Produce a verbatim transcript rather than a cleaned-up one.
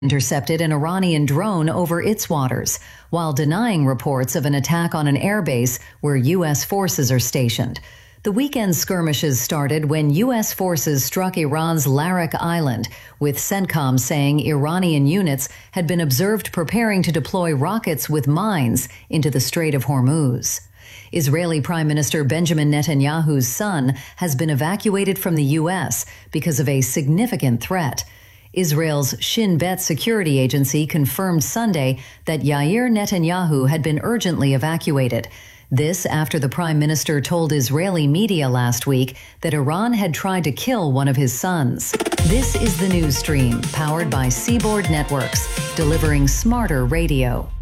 intercepted an Iranian drone over its waters, while denying reports of an attack on an airbase where U S forces are stationed. The weekend skirmishes started when U S forces struck Iran's Larak Island, with CENTCOM saying Iranian units had been observed preparing to deploy rockets with mines into the Strait of Hormuz. Israeli Prime Minister Benjamin Netanyahu's son has been evacuated from the U S because of a significant threat. Israel's Shin Bet security agency confirmed Sunday that Yair Netanyahu had been urgently evacuated. This after the prime minister told Israeli media last week that Iran had tried to kill one of his sons. This is the news stream, powered by Seaboard Networks, delivering smarter radio.